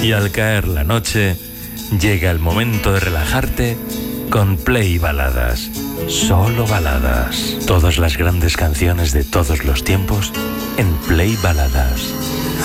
Y al caer la noche, llega el momento de relajarte con Play Baladas. Solo baladas. Todas las grandes canciones de todos los tiempos en Play Baladas.